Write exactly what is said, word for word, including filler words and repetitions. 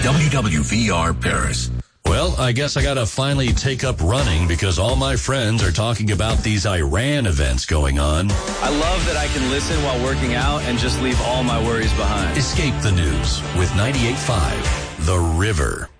W W V R Paris. Well, I guess I gotta finally take up running because all my friends are talking about these Iran events going on. I love that I can listen while working out and just leave all my worries behind. Escape the news with ninety-eight point five The River.